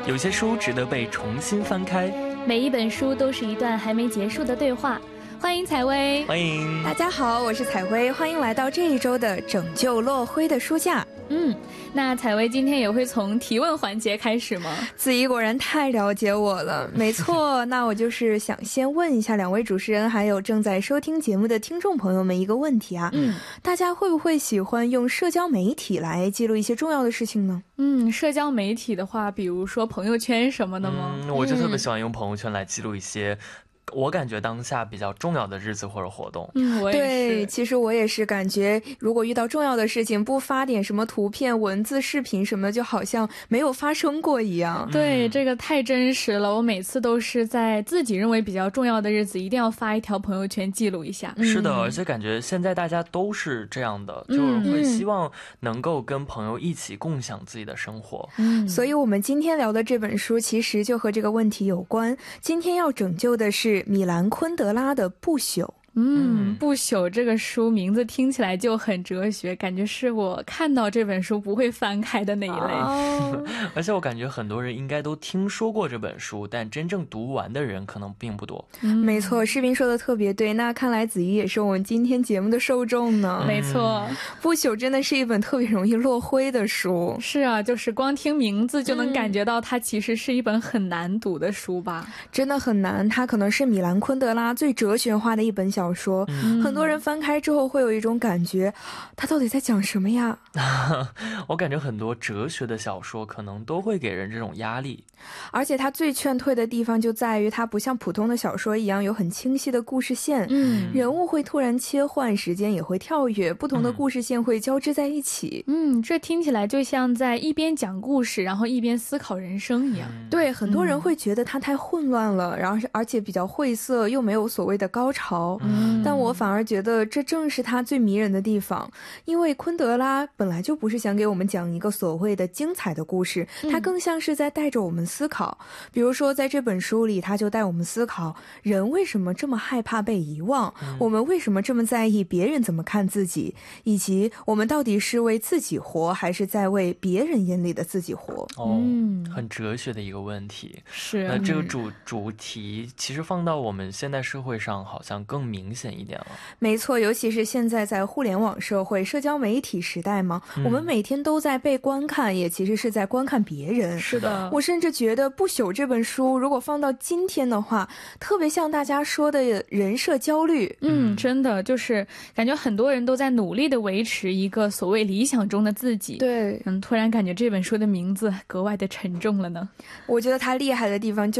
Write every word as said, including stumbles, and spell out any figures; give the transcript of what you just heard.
有些书值得被重新翻开， 每一本书都是一段还没结束的对话。欢迎采薇， 欢迎大家好，我是采薇，欢迎来到这一周的拯救落灰的书架。 嗯，那采薇今天也会从提问环节开始吗？ 子怡果然太了解我了，没错，那我就是想先问一下两位主持人还有正在收听节目的听众朋友们一个问题啊，嗯，大家会不会喜欢用社交媒体来记录一些重要的事情呢？ 嗯，社交媒体的话，比如说朋友圈什么的吗？ 嗯，我就特别喜欢用朋友圈来记录一些我感觉当下比较重要的日子或者活动。 嗯，我也是。 对，其实我也是感觉如果遇到重要的事情不发点什么图片文字视频什么的，就好像没有发生过一样。 对，这个太真实了，我每次都是在自己认为比较重要的日子一定要发一条朋友圈记录一下。 是的，而且感觉现在大家都是这样的，嗯，就是会希望能够跟朋友一起共享自己的生活。 嗯，所以我们今天聊的这本书其实就和这个问题有关。今天要拯救的是米兰昆德拉的《不朽》。 嗯，不朽这个书名字听起来就很哲学，感觉是我看到这本书不会翻开的那一类。 哦， 而且我感觉很多人应该都听说过这本书，但真正读完的人可能并不多。 嗯，没错，士兵说的特别对，那看来子怡也是我们今天节目的受众呢。 嗯，没错， 不朽真的是一本特别容易落灰的书。 是啊，就是光听名字就能感觉到它其实是一本很难读的书吧。 嗯，真的很难，它可能是米兰昆德拉最哲学化的一本小说，嗯，很多人翻开之后会有一种感觉，他到底在讲什么呀？ 我感觉很多哲学的小说可能都会给人这种压力， 而且它最劝退的地方就在于它不像普通的小说一样有很清晰的故事线，嗯，人物会突然切换，时间也会跳跃，不同的故事线会交织在一起。 嗯，这听起来就像在一边讲故事然后一边思考人生一样。 嗯，对，很多人会觉得它太混乱了，然后是而且比较晦涩，又没有所谓的高潮，嗯，但我反而觉得这正是它最迷人的地方，因为昆德拉本来就不是想给我们讲一个所谓的精彩的故事，它更像是在带着我们思考。比如说在这本书里，他就带我们思考人为什么这么害怕被遗忘，嗯，我们为什么这么在意别人怎么看自己，以及我们到底是为自己活还是在为别人眼里的自己活。 哦，嗯，很哲学的一个问题。 是， 那这个主主题其实放到我们现代社会上好像更明显一点了。 没错，尤其是现在在互联网社会社交媒体时代嘛，嗯，我们每天都在被观看，也其实是在观看别人。 是的， 我甚至觉得《不朽》这本书如果放到今天的话，特别像大家说的人设焦虑。 嗯，真的就是感觉很多人都在努力的维持一个所谓理想中的自己。 对， 嗯，突然感觉这本书的名字格外的沉重了呢。 我觉得它厉害的地方就